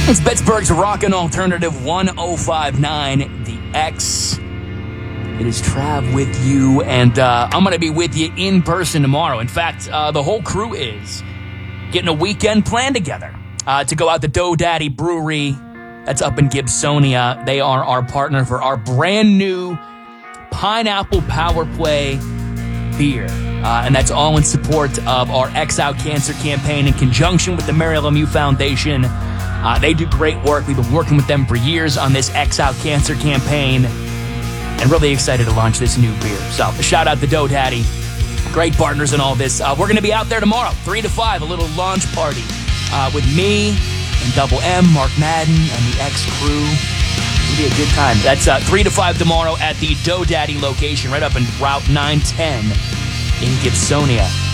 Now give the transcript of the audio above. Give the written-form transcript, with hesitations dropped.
It's Pittsburgh's Rockin' Alternative 1059, The X. It is Trav with you, and I'm going to be with you in person tomorrow. In fact, the whole crew is getting a weekend plan together to go out to Dough Daddy Brewery. That's up in Gibsonia. They are our partner for our brand new Pineapple Power Play beer. And that's all in support of our X Out Cancer campaign in conjunction with the Mary Lemieux Foundation. They do great work. We've been working with them for years on this X Out Cancer campaign and really excited to launch this new beer. So shout out to Dough Daddy. Great partners in all this. We're going to be out there tomorrow, 3 to 5, a little launch party with me and Double M, Mark Madden, and the X crew. It'll be a good time. That's 3 to 5 tomorrow at the Dough Daddy location right up in Route 910 in Gibsonia.